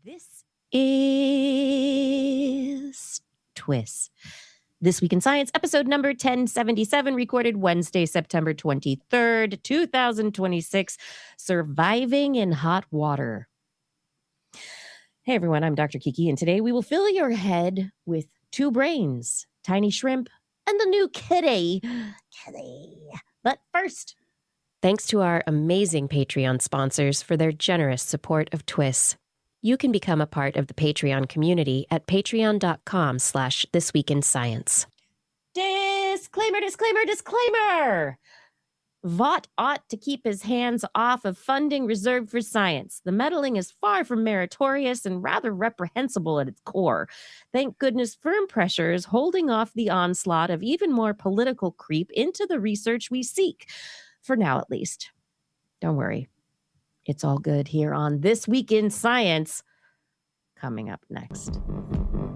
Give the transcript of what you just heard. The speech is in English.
This is TWIS. This Week in Science, episode number 1077, recorded Wednesday, September 23rd, 2026, Surviving in Hot Water. Hey everyone, I'm Dr. Kiki, and today we will fill your head with two brains, tiny shrimp, and the new kitty. But first, thanks to our amazing Patreon sponsors for their generous support of TWIS. You can become a part of the Patreon community at patreon.com/thisweekinscience. Disclaimer! Vought ought to keep his hands off of funding reserved for science. The meddling is far from meritorious and rather reprehensible at its core. Thank goodness firm pressure is holding off the onslaught of even more political creep into the research we seek. For now, at least. Don't worry. It's all good here on This Week in Science. Coming up next.